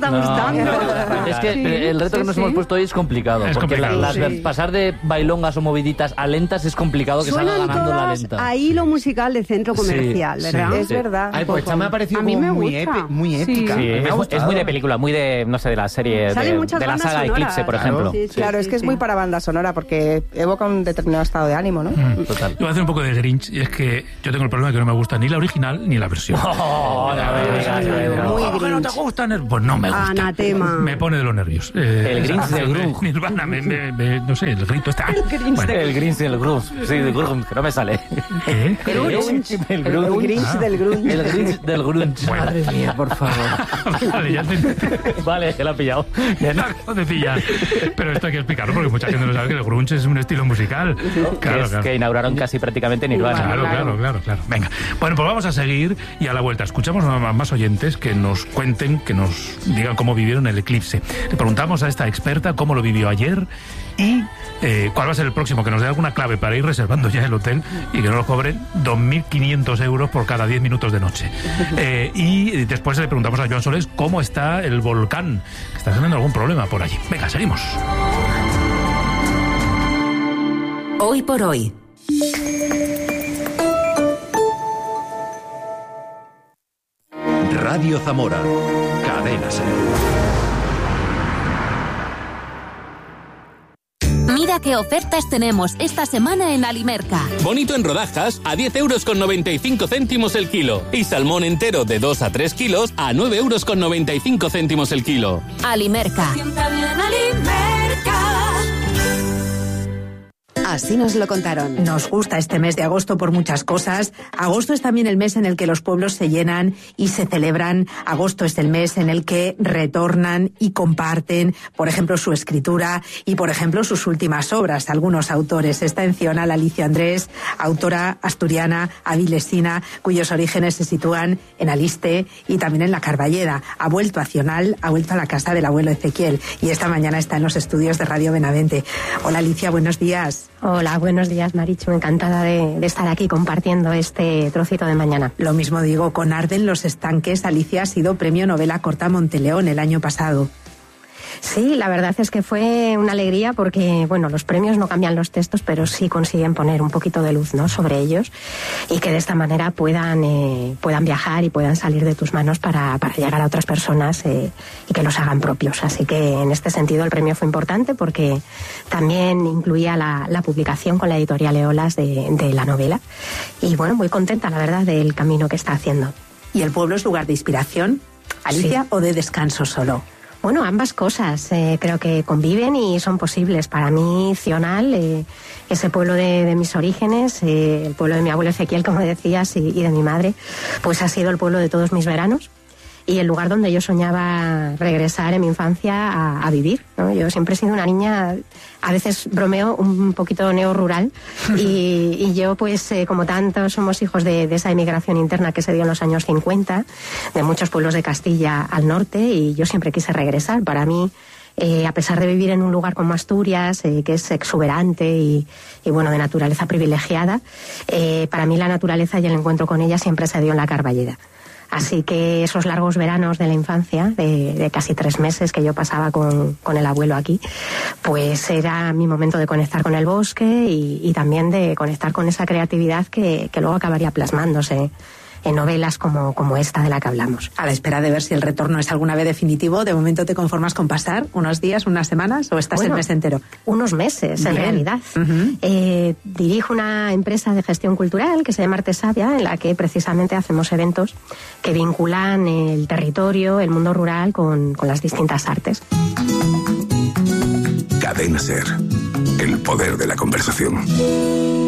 está gustando. Es que el reto que nos hemos puesto hoy es complicado. Pasar de bailongas o moviditas a lentas es complicado que salga ganando la lenta. A hilo musical de centro comercial, ¿verdad? Es verdad. Ay, pues esta me ha parecido muy épica. Sí, es muy de película, muy de, no sé, de la serie, de la saga Eclipse, por ejemplo. Claro, es que es muy para banda sonora porque evoca un determinado estado de ánimo, ¿no? Total. Yo voy a hacer un poco de Grinch, y es que yo tengo el problema de que no me gusta ni la original ni la versión. Muy ¿no te gustan? Pues no me gusta. Anatema. Me pone de los nervios. El Grinch del Grunge. Nirvana, no sé, el grito está. El Grinch del Grunge. Sí, del Grunge, que no me sale. ¿Qué? El Grinch del Grunge. El Grinch del Grunge. Madre mía, por favor. Vale, ya Vale, que lo ha pillado. No te pillas. Pero esto hay que explicarlo porque mucha gente no sabe que el grunge es un estilo musical. Claro. Que inauguraron casi prácticamente Nirvana. Claro. Venga. Bueno, pues vamos a seguir y a la vuelta escuchamos a más oyentes que nos cuenten, que nos digan cómo vivieron el eclipse. Le preguntamos a esta experta cómo lo vivió ayer y cuál va a ser el próximo, que nos dé alguna clave para ir reservando ya el hotel y que no nos cobren 2.500 euros por cada 10 minutos de noche. Y después le preguntamos a Joan Soles cómo está el volcán, que está teniendo algún problema por allí. Venga, seguimos. Hoy por hoy. Radio Zamora. Cadena Ser. Mira qué ofertas tenemos esta semana en Alimerca. Bonito en rodajas a 10,95 euros el kilo. Y salmón entero de 2 a 3 kilos a 9,95 euros el kilo. Alimerca. Así nos lo contaron. Nos gusta este mes de agosto por muchas cosas. Agosto es también el mes en el que los pueblos se llenan y se celebran. Agosto es el mes en el que retornan y comparten, por ejemplo, su escritura y, por ejemplo, sus últimas obras. Algunos autores. Está en Cional Alicia Andrés, autora asturiana, avilesina, cuyos orígenes se sitúan en Aliste y también en la Carballeda. Ha vuelto a Cional, ha vuelto a la casa del abuelo Ezequiel y esta mañana está en los estudios de Radio Benavente. Hola Alicia, buenos días. Hola, buenos días, Marichu. Encantada de estar aquí compartiendo este trocito de mañana. Lo mismo digo, con Arden los estanques, Alicia ha sido premio novela corta Monteleón el año pasado. Sí, la verdad es que fue una alegría porque, bueno, los premios no cambian los textos, pero sí consiguen poner un poquito de luz, ¿no?, sobre ellos y que de esta manera puedan viajar y puedan salir de tus manos para llegar a otras personas y que los hagan propios. Así que en este sentido el premio fue importante porque también incluía la publicación con la editorial Eolas de la novela y, bueno, muy contenta, la verdad, del camino que está haciendo. ¿Y el pueblo es lugar de inspiración, Alicia, sí, o de descanso solo? Bueno, ambas cosas creo que conviven y son posibles. Para mí, Cional, ese pueblo de mis orígenes, el pueblo de mi abuelo Ezequiel, como decías, y de mi madre, pues ha sido el pueblo de todos mis veranos y el lugar donde yo soñaba regresar en mi infancia a vivir, ¿no? Yo siempre he sido una niña, a veces bromeo, un poquito neorrural y yo pues como tantos somos hijos de esa emigración interna que se dio en los años 50, de muchos pueblos de Castilla al norte, y yo siempre quise regresar. Para mí, a pesar de vivir en un lugar como Asturias, que es exuberante y bueno, de naturaleza privilegiada, para mí la naturaleza y el encuentro con ella siempre se dio en la Carballeda. Así que esos largos veranos de la infancia, de casi 3 meses que yo pasaba con el abuelo aquí, pues era mi momento de conectar con el bosque y también de conectar con esa creatividad que luego acabaría plasmándose en novelas como esta de la que hablamos. A la espera de ver si el retorno es alguna vez definitivo, ¿de momento te conformas con pasar unos días, unas semanas o estás el mes entero? Unos meses, en realidad. Dirijo una empresa de gestión cultural que se llama Artesavia, en la que precisamente hacemos eventos que vinculan el territorio, el mundo rural con las distintas artes. Cadena Ser. El poder de la conversación.